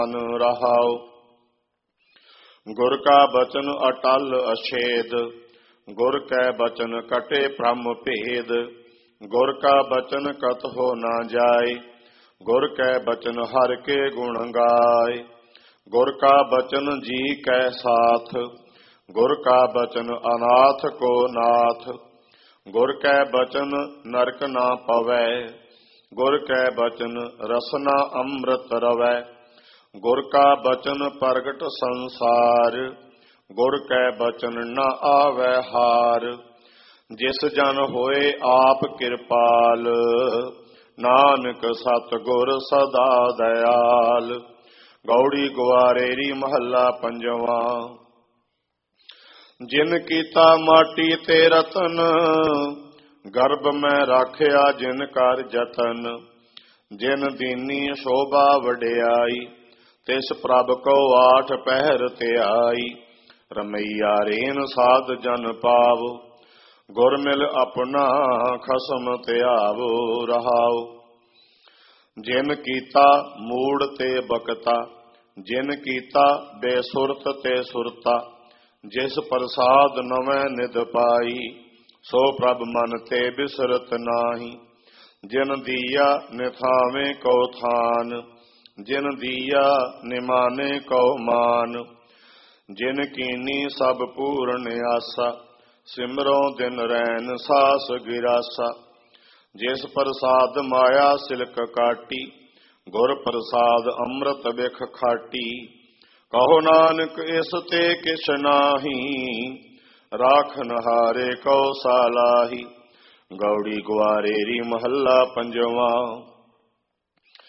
रहाओ। गुर का बचन अटल अछेद, गुर कै बचन कटे ब्रह्म भेद। गुर का बचन कत हो न जाय, गुर कै बचन हर के गुण गाय। गुर का बचन जी कै साथ, गुर का बचन अनाथ को नाथ। गुर कै बचन नरक ना पवै, गुर कै बचन रसना अमृत रवै। गुर का बचन प्रगट संसार, गुर कै बचन न आवै हार। जिस जन होए आप कृपाल, नानक सतगुर सदा दयाल। गौड़ी ग्वारेरी महला पंजवा। जिन कीता माटी ते रतन, गर्भ में राखिया जिन कर जतन। जिन दीनी शोभा वडियाई, तिस प्रभ को आठ पहर ते आई। रमैया रेन साध जन पावो, गुर मिल अपना खसम त्यावो। रहाओ। जिन कीता मूड ते बकता, जिन कीता बेसुरत ते सुरता। जिस प्रसाद नवै निध पाई, सो प्रभ मन ते बिसरत नाही। जिन दिया निथावे को थान, जिन दिया निमाने को मान। जिन कीनी सब पूर्ण आसा, सिमरो दिन रैन सास गिरासा। जिस प्रसाद माया सिलक काटी, गुर प्रसाद अमृत बिख खाटी। कहो नानक इस ते किछ नाही, राखन हारे को सालाही। गौड़ी ग्वारेरी महला पंजवा।